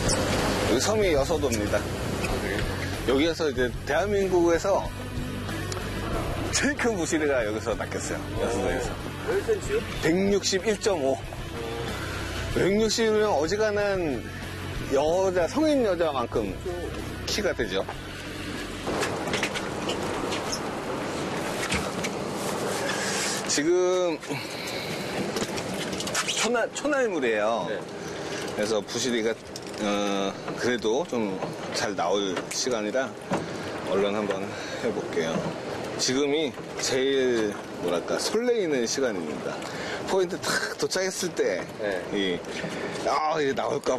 여기 섬이 여서도입니다. 여기에서 이제 대한민국에서 제일 큰 부시리가 여기서 낚였어요. 여서도에서. 몇 cm요? 161.5. 160이면 어지간한 성인 여자만큼 키가 되죠. 지금 초날물이에요. 네. 그래서 부시리가 그래도 좀 잘 나올 시간이라 얼른 한번 해볼게요. 지금이 제일 뭐랄까 설레이는 시간입니다. 포인트 탁 도착했을 때 네. 이게 나올까